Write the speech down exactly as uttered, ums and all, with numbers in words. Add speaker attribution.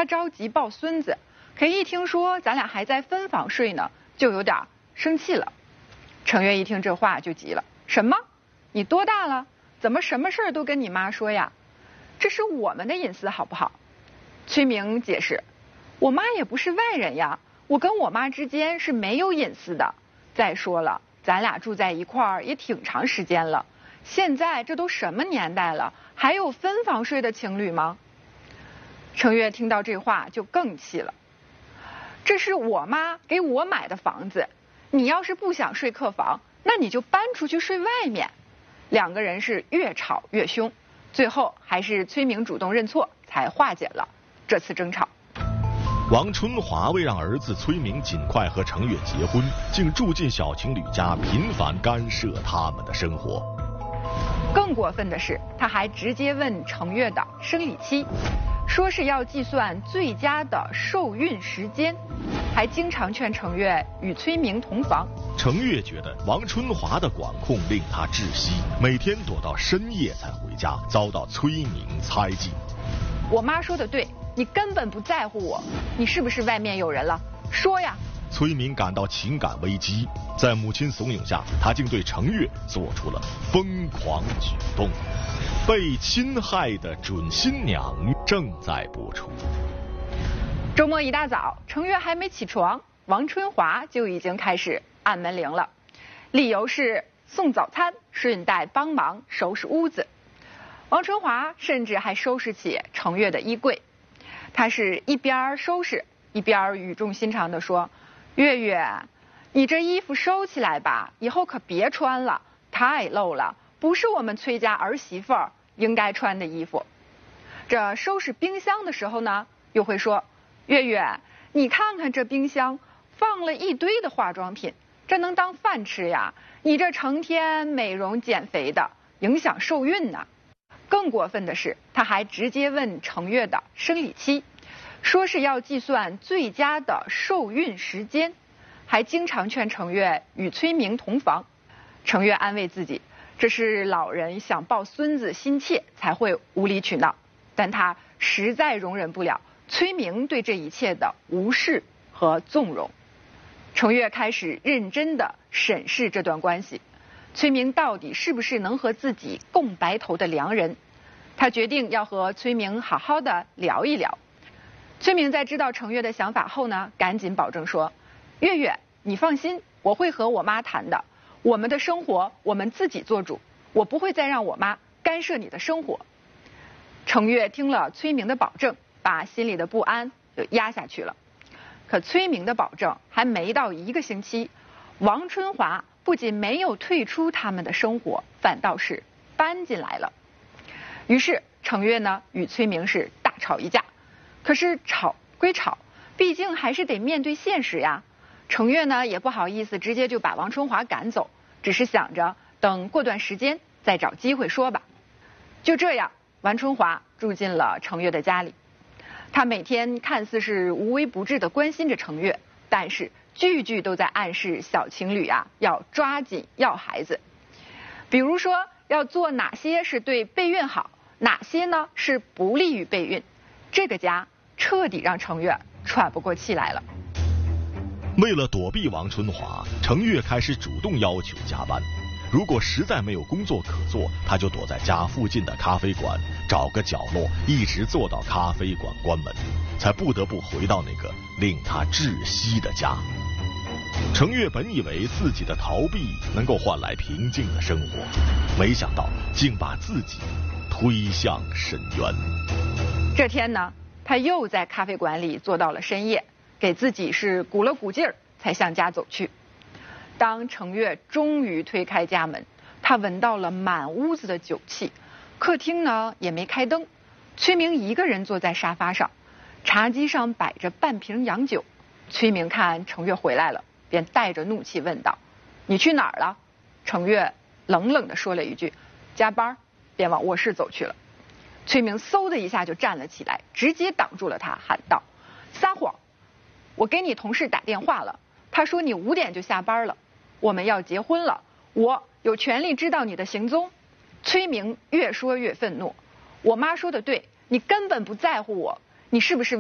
Speaker 1: 他着急抱孙子，可一听说咱俩还在分房睡呢，就有点生气了。程月一听这话就急了，什么？你多大了？怎么什么事儿都跟你妈说呀？这是我们的隐私好不好？崔明解释，我妈也不是外人呀，我跟我妈之间是没有隐私的。再说了，咱俩住在一块儿也挺长时间了，现在这都什么年代了，还有分房睡的情侣吗？程月听到这话就更气了，这是我妈给我买的房子，你要是不想睡客房，那你就搬出去睡外面。两个人是越吵越凶，最后还是崔明主动认错，才化解了这次争吵。
Speaker 2: 王春华为让儿子崔明尽快和程月结婚，竟住进小情侣家，频繁干涉他们的生活。
Speaker 1: 更过分的是，他还直接问程月的生理期，说是要计算最佳的受孕时间，还经常劝程月与崔明同房。
Speaker 2: 程月觉得王春华的管控令他窒息，每天躲到深夜才回家，遭到崔明猜忌。
Speaker 1: 我妈说的对，你根本不在乎我，你是不是外面有人了？说呀！
Speaker 2: 崔明感到情感危机，在母亲怂恿下，他竟对程月做出了疯狂举动。被侵害的准新娘正在播出。
Speaker 1: 周末一大早，程月还没起床，王春华就已经开始按门铃了，理由是送早餐，顺带帮忙收拾屋子。王春华甚至还收拾起程月的衣柜，他是一边收拾一边语重心长地说：“月月，你这衣服收起来吧，以后可别穿了，太露了，不是我们崔家儿媳妇儿应该穿的衣服。”这收拾冰箱的时候呢，又会说：“月月，你看看这冰箱放了一堆的化妆品，这能当饭吃呀？你这成天美容减肥的，影响受孕呢。”更过分的是，他还直接问程月的生理期，说是要计算最佳的受孕时间，还经常劝程月与崔明同房。程月安慰自己，这是老人想抱孙子心切才会无理取闹，但他实在容忍不了崔明对这一切的无视和纵容。程月开始认真地审视这段关系，崔明到底是不是能和自己共白头的良人？他决定要和崔明好好的聊一聊。崔明在知道程月的想法后呢，赶紧保证说：“月月，你放心，我会和我妈谈的，我们的生活我们自己做主，我不会再让我妈干涉你的生活。”程月听了崔明的保证，把心里的不安就压下去了。可崔明的保证还没到一个星期，王春华不仅没有退出他们的生活，反倒是搬进来了。于是程月呢与崔明是大吵一架。可是吵归吵，毕竟还是得面对现实呀。程月呢也不好意思直接就把王春华赶走，只是想着等过段时间再找机会说吧。就这样，王春华住进了程月的家里。他每天看似是无微不至的关心着程月，但是句句都在暗示小情侣啊要抓紧要孩子。比如说要做哪些是对备孕好，哪些呢是不利于备孕。这个家彻底让程月喘不过气来了。
Speaker 2: 为了躲避王春华，程月开始主动要求加班。如果实在没有工作可做，他就躲在家附近的咖啡馆，找个角落一直坐到咖啡馆关门，才不得不回到那个令他窒息的家。程月本以为自己的逃避能够换来平静的生活，没想到竟把自己推向深渊。
Speaker 1: 这天呢，他又在咖啡馆里坐到了深夜，给自己是鼓了鼓劲儿，才向家走去。当程月终于推开家门，他闻到了满屋子的酒气，客厅呢也没开灯，崔明一个人坐在沙发上，茶几上摆着半瓶洋酒。崔明看程月回来了，便带着怒气问道：“你去哪儿了？”程月冷冷地说了一句：“加班。”便往卧室走去了。崔明嗖的一下就站了起来，直接挡住了他，喊道：“撒谎！我给你同事打电话了，他说你五点就下班了，我们要结婚了，我有权利知道你的行踪。”崔明越说越愤怒：“我妈说的对，你根本不在乎我，你是不是